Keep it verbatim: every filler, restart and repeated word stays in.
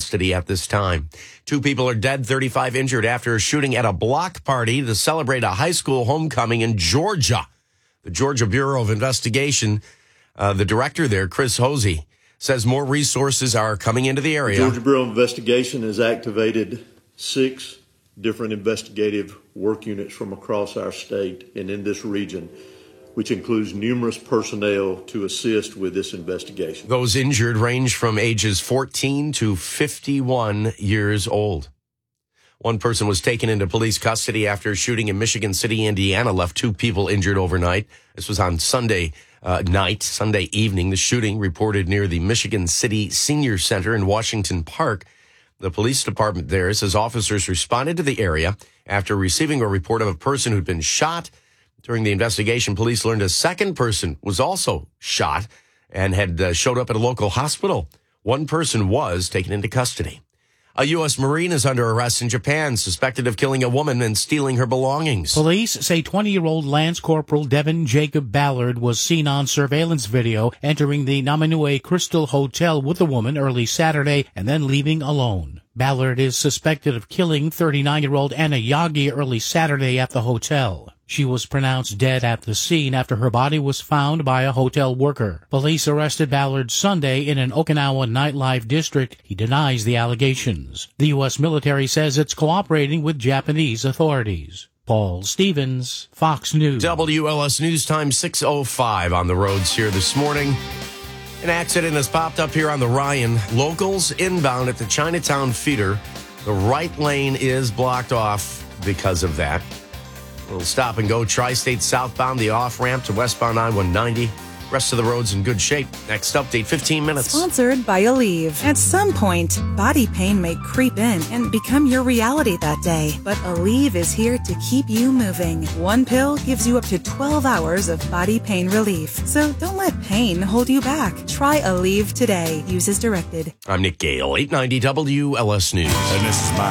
custody at this time. Two people are dead, thirty-five injured after a shooting at a block party to celebrate a high school homecoming in Georgia. The Georgia Bureau of Investigation, uh, the director there, Chris Hosey, says more resources are coming into the area. The Georgia Bureau of Investigation has activated six different investigative work units from across our state and in this region, which includes numerous personnel to assist with this investigation. Those injured range from ages fourteen to fifty-one years old. One person was taken into police custody after a shooting in Michigan City, Indiana, left two people injured overnight. This was on Sunday uh, night, Sunday evening. The shooting reported near the Michigan City Senior Center in Washington Park. The police department there says officers responded to the area after receiving a report of a person who'd been shot. During the investigation, police learned a second person was also shot and had uh, showed up at a local hospital. One person was taken into custody. A U S Marine is under arrest in Japan, suspected of killing a woman and stealing her belongings. Police say twenty-year-old Lance Corporal Devin Jacob Ballard was seen on surveillance video entering the Namanue Crystal Hotel with the woman early Saturday and then leaving alone. Ballard is suspected of killing thirty-nine-year-old Anna Yagi early Saturday at the hotel. She was pronounced dead at the scene after her body was found by a hotel worker. Police arrested Ballard Sunday in an Okinawa nightlife district. He denies the allegations. The U S military says it's cooperating with Japanese authorities. Paul Stevens, Fox News. W L S News Time six oh five on the roads here this morning. An accident has popped up here on the Ryan. Locals inbound at the Chinatown feeder. The right lane is blocked off because of that. We'll stop and go. Tri-State southbound, the off-ramp to westbound I one ninety. Rest of the road's in good shape. Next update, fifteen minutes. Sponsored by Aleve. At some point, body pain may creep in and become your reality that day. But Aleve is here to keep you moving. One pill gives you up to twelve hours of body pain relief. So don't let pain hold you back. Try Aleve today. Use as directed. I'm Nick Gale, eight ninety W L S News. And this is my